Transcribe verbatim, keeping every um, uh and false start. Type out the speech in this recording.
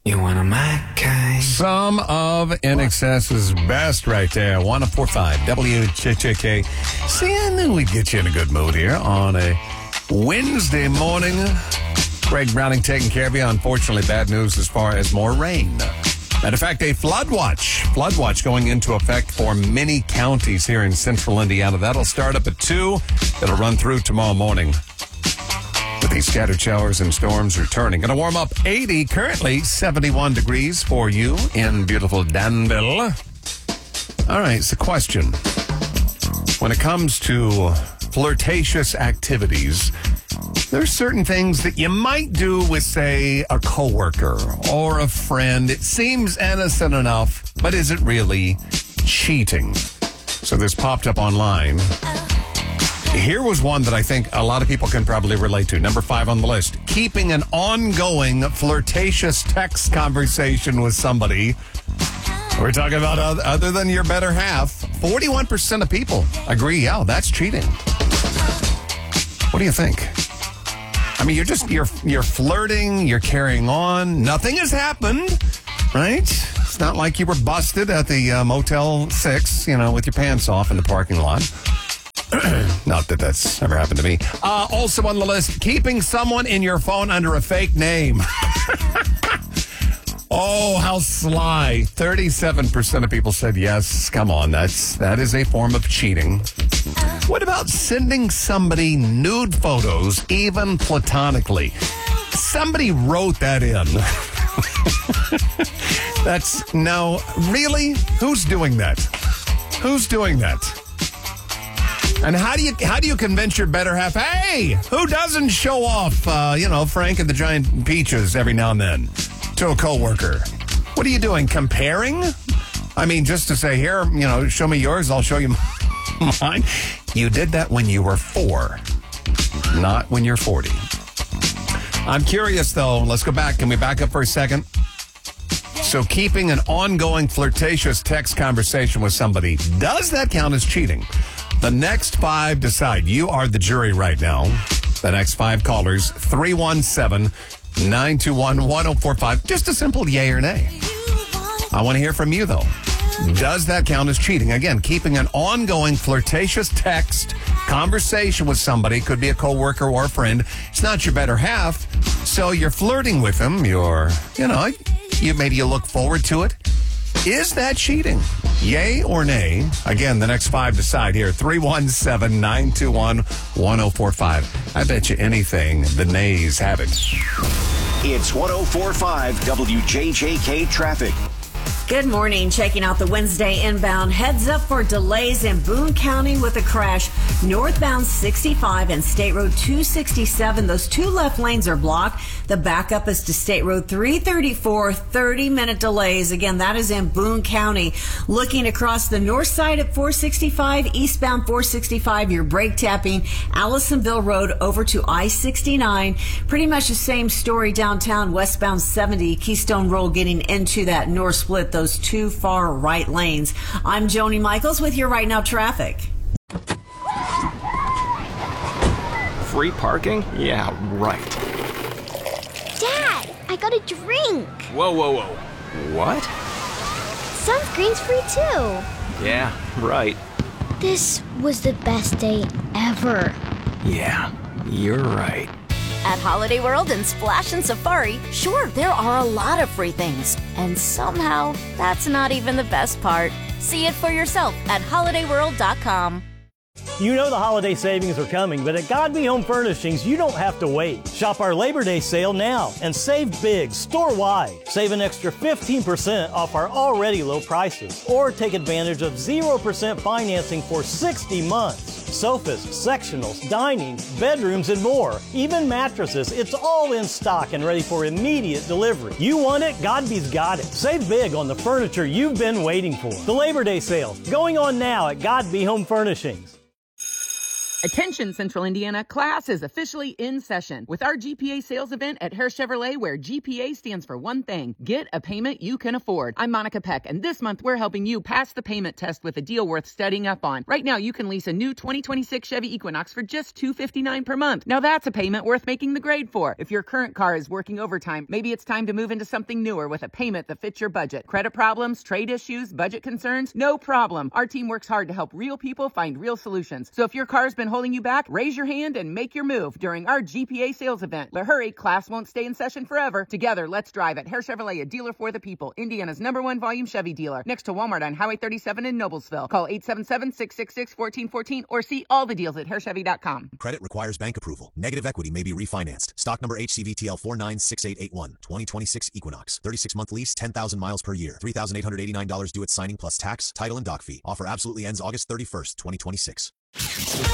You want a my kind. Some of N X S's best right there. one oh four point five W J J K. See, I knew we'd get you in a good mood here on a Wednesday morning. Greg Browning taking care of you. Unfortunately, bad news as far as more rain. Matter of fact, a flood watch. Flood watch going into effect for many counties here in central Indiana. That'll start up at two. It'll run through tomorrow morning. With these scattered showers and storms returning. Going to warm up eighty, currently seventy-one degrees for you in beautiful Danville. All right, it's a question. When it comes to flirtatious activities, there's certain things that you might do with, say, a coworker or a friend. It seems innocent enough, but is it really cheating? So this popped up online. Here was one that I think a lot of people can probably relate to. Number five on the list. Keeping an ongoing flirtatious text conversation with somebody. We're talking about other, other than your better half. forty-one percent of people agree, yeah, that's cheating. What do you think? I mean, you're just, you're, you're flirting, you're carrying on. Nothing has happened, right? It's not like you were busted at the uh, Motel six, you know, with your pants off in the parking lot. Not that that's ever happened to me. Uh, also on the list, keeping someone in your phone under a fake name. Oh, how sly. thirty-seven percent of people said yes. Come on, that's that is a form of cheating. What about sending somebody nude photos, even platonically? Somebody wrote that in. That's, no, really? Who's doing that? Who's doing that? And how do you how do you convince your better half, hey, who doesn't show off, uh, you know, Frank and the Giant Peaches every now and then to a coworker? What are you doing, comparing? I mean, just to say, here, you know, show me yours, I'll show you mine. You did that when you were four, not when you're forty. I'm curious, though. Let's go back. Can we back up for a second? So keeping an ongoing flirtatious text conversation with somebody, does that count as cheating? The next five decide. You are the jury right now. The next five callers, three one seven, nine two one, one oh four five. Just a simple yay or nay. I want to hear from you, though. Does that count as cheating? Again, keeping an ongoing flirtatious text conversation with somebody, could be a coworker or a friend. It's not your better half, so you're flirting with them. You're, you know, you maybe you look forward to it. Is that cheating? Yay or nay? Again, the next five decide here. three one seven, nine two one, one oh four five. I bet you anything the nays have it. It's one oh four point five W J J K traffic. Good morning. Checking out the Wednesday inbound. Heads up for delays in Boone County with a crash. Northbound sixty-five and State Road two sixty-seven. Those two left lanes are blocked. The backup is to State Road three thirty-four. thirty-minute delays. Again, that is in Boone County. Looking across the north side at four sixty-five, eastbound four sixty-five, you're brake tapping Allisonville Road over to I sixty-nine. Pretty much the same story downtown, westbound seventy, Keystone Road getting into that north split. Those two far right lanes. I'm Joni Michaels with your Right Now traffic. Free parking? Yeah, right. Dad, I got a drink. Whoa, whoa, whoa. What? Sunscreen's free too. Yeah, right. This was the best day ever. Yeah, you're right. At Holiday World and Splash and Safari, sure, there are a lot of free things. And somehow, that's not even the best part. See it for yourself at holiday world dot com. You know the holiday savings are coming, but at Godby Home Furnishings, you don't have to wait. Shop our Labor Day sale now and save big store-wide. Save an extra fifteen percent off our already low prices. Or take advantage of zero percent financing for sixty months. Sofas, sectionals, dining, bedrooms, and more. Even mattresses, it's all in stock and ready for immediate delivery. You want it? Godby's got it. Save big on the furniture you've been waiting for. The Labor Day sale, going on now at Godby Home Furnishings. Attention Central Indiana, class is officially in session with our G P A sales event at Harris Chevrolet, where G P A stands for one thing: get a payment you can afford. I'm Monica Peck, and this month we're helping you pass the payment test with a deal worth studying up on. Right now you can lease a new twenty twenty-six Chevy Equinox for just two hundred fifty-nine dollars per month. Now that's a payment worth making the grade for. If your current car is working overtime, maybe it's time to move into something newer with a payment that fits your budget. Credit problems, trade issues, budget concerns? No problem. Our team works hard to help real people find real solutions. So if your car's been holding you back, raise your hand and make your move during our G P A sales event. But hurry, class won't stay in session forever. Together, let's drive at Harris Chevrolet, a dealer for the people. Indiana's number one volume Chevy dealer. Next to Walmart on Highway thirty-seven in Noblesville. Call eight seven seven, six six six, one four one four or see all the deals at harris chevy dot com. Credit requires bank approval. Negative equity may be refinanced. Stock number H C V T L four nine six eight eight one. twenty twenty-six Equinox. thirty-six month lease, ten thousand miles per year. three thousand eight hundred eighty-nine dollars due at signing plus tax, title, and dock fee. Offer absolutely ends August thirty-first, twenty twenty-six.